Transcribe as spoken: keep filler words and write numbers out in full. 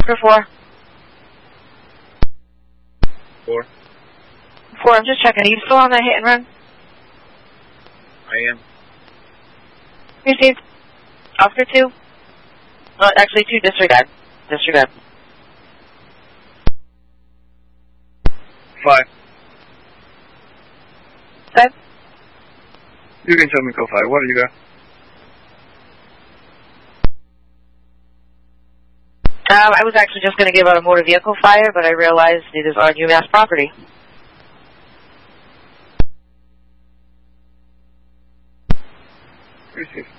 For four. Four. Four, I'm just checking. Are you still on that hit and run? I am. Received. Oscar two. Oh, actually two, disregard. Disregard. Five. Five? You can tell me go five. What do you got? Um, I was actually just going to give out a motor vehicle fire, but I realized it is on UMass property. Receive.